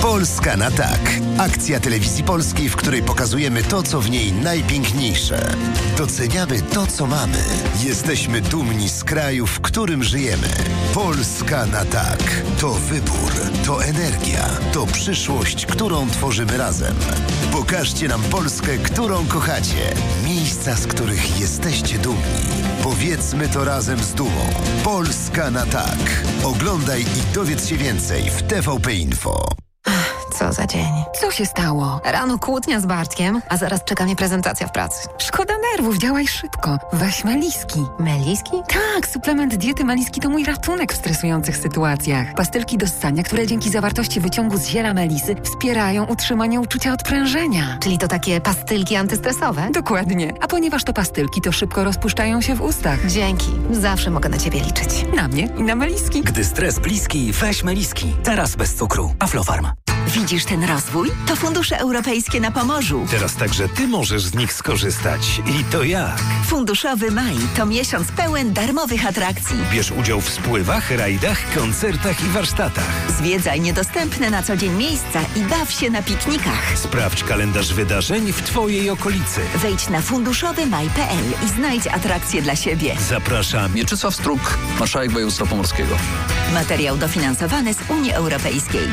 Polska na tak. Akcja Telewizji Polskiej, w której pokazujemy to, co w niej najpiękniejsze. Doceniamy to, co mamy. Jesteśmy dumni z kraju, w którym żyjemy. Polska na tak. To wybór, to energia, to przyszłość, którą tworzymy razem. Pokażcie nam Polskę, którą kochacie. Miejsca, z których jesteście dumni. Powiedzmy to razem z dumą. Polska na tak. Oglądaj i dowiedz się więcej w TVP Info. Co za dzień. Co się stało? Rano kłótnia z Bartkiem, a zaraz czeka mnie prezentacja w pracy. Szkoda nerwów, działaj szybko. Weź Meliski. Meliski? Tak, suplement diety Meliski to mój ratunek w stresujących sytuacjach. Pastylki do ssania, które dzięki zawartości wyciągu z ziela melisy wspierają utrzymanie uczucia odprężenia. Czyli to takie pastylki antystresowe? Dokładnie. A ponieważ to pastylki, to szybko rozpuszczają się w ustach. Dzięki. Zawsze mogę na ciebie liczyć. Na mnie i na Meliski. Gdy stres bliski, weź Meliski. Teraz bez cukru. Aflofarm. Widzisz ten rozwój? To fundusze europejskie na Pomorzu. Teraz także ty możesz z nich skorzystać. I to jak? Funduszowy maj to miesiąc pełen darmowych atrakcji. Bierz udział w spływach, rajdach, koncertach i warsztatach. Zwiedzaj niedostępne na co dzień miejsca i baw się na piknikach. Sprawdź kalendarz wydarzeń w twojej okolicy. Wejdź na funduszowymaj.pl i znajdź atrakcje dla siebie. Zapraszam. Mieczysław Struk, marszałek województwa pomorskiego. Materiał dofinansowany z Unii Europejskiej.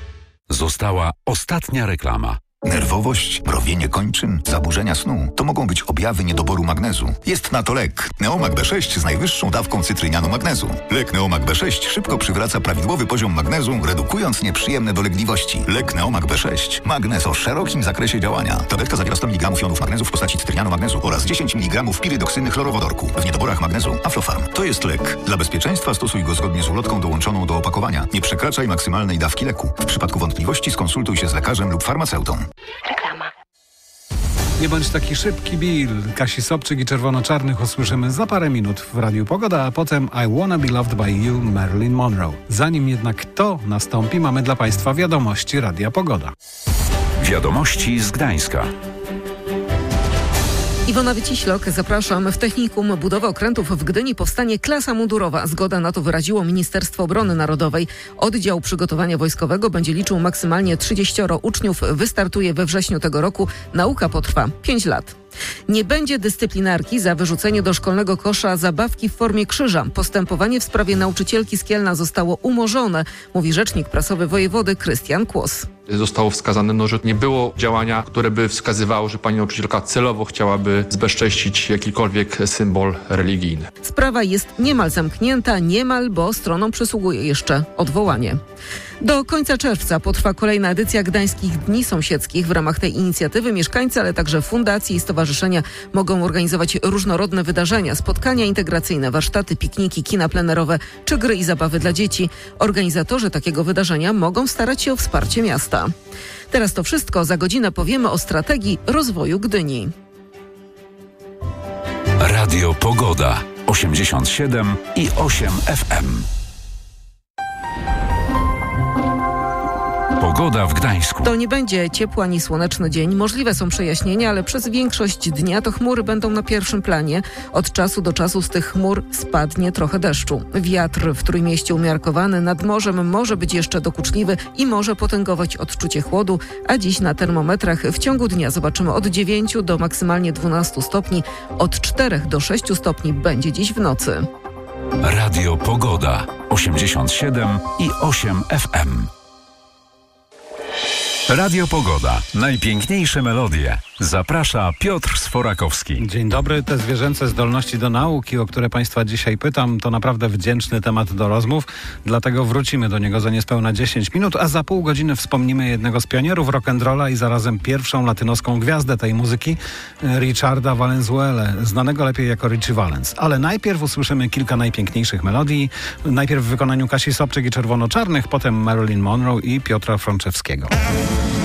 Została ostatnia reklama. Nerwowość, mrowienie kończyn, zaburzenia snu to mogą być objawy niedoboru magnezu. Jest na to lek Neomag B6 z najwyższą dawką cytrynianu magnezu. Lek Neomag B6 szybko przywraca prawidłowy poziom magnezu, redukując nieprzyjemne dolegliwości. Lek Neomag B6. Magnez o szerokim zakresie działania. Tabletka zawiera 100 mg jonów magnezu w postaci cytrynianu magnezu oraz 10 mg pirydoksyny chlorowodorku. W niedoborach magnezu Aflofarm. To jest lek. Dla bezpieczeństwa stosuj go zgodnie z ulotką dołączoną do opakowania. Nie przekraczaj maksymalnej dawki leku. W przypadku wątpliwości skonsultuj się z lekarzem lub farmaceutą. Reklama. Nie bądź taki szybki, Bill. Kasi Sobczyk i Czerwono-Czarnych usłyszymy za parę minut w Radiu Pogoda, a potem I Wanna Be Loved By You, Marilyn Monroe. Zanim jednak to nastąpi, mamy dla Państwa wiadomości Radia Pogoda. Wiadomości z Gdańska. Iwona Wyciślok, zapraszam. W Technikum Budowy Okrętów w Gdyni powstanie klasa mundurowa. Zgodę na to wyraziło Ministerstwo Obrony Narodowej. Oddział Przygotowania Wojskowego będzie liczył maksymalnie 30 uczniów. Wystartuje we wrześniu tego roku. Nauka potrwa 5 lat. Nie będzie dyscyplinarki za wyrzucenie do szkolnego kosza zabawki w formie krzyża. Postępowanie w sprawie nauczycielki z Kielna zostało umorzone, mówi rzecznik prasowy wojewody Krystian Kłos. Zostało wskazane, że nie było działania, które by wskazywało, że pani nauczycielka celowo chciałaby zbezcześcić jakikolwiek symbol religijny. Sprawa jest niemal zamknięta, bo stronom przysługuje jeszcze odwołanie. Do końca czerwca potrwa kolejna edycja Gdańskich Dni Sąsiedzkich. W ramach tej inicjatywy mieszkańcy, ale także fundacje i stowarzyszenia mogą organizować różnorodne wydarzenia, spotkania integracyjne, warsztaty, pikniki, kina plenerowe czy gry i zabawy dla dzieci. Organizatorzy takiego wydarzenia mogą starać się o wsparcie miasta. Teraz to wszystko. Za godzinę powiemy o strategii rozwoju Gdyni. Radio Pogoda 87,8 FM. Pogoda w Gdańsku. To nie będzie ciepły ani słoneczny dzień. Możliwe są przejaśnienia, ale przez większość dnia to chmury będą na pierwszym planie. Od czasu do czasu z tych chmur spadnie trochę deszczu. Wiatr w Trójmieście umiarkowany, nad morzem może być jeszcze dokuczliwy i może potęgować odczucie chłodu, a dziś na termometrach w ciągu dnia zobaczymy od 9 do maksymalnie 12 stopni. Od 4 do 6 stopni będzie dziś w nocy. Radio Pogoda 87,8 FM. Radio Pogoda. Najpiękniejsze melodie. Zaprasza Piotr Sforakowski. Dzień dobry. Te zwierzęce zdolności do nauki, o które Państwa dzisiaj pytam, to naprawdę wdzięczny temat do rozmów. Dlatego wrócimy do niego za niespełna 10 minut, a za pół godziny wspomnimy jednego z pionierów rock'n'rolla i zarazem pierwszą latynoską gwiazdę tej muzyki, Richarda Valenzuelę, znanego lepiej jako Richie Valens. Ale najpierw usłyszymy kilka najpiękniejszych melodii. Najpierw w wykonaniu Kasi Sobczyk i Czerwono-Czarnych, potem Marilyn Monroe i Piotra Frączewskiego.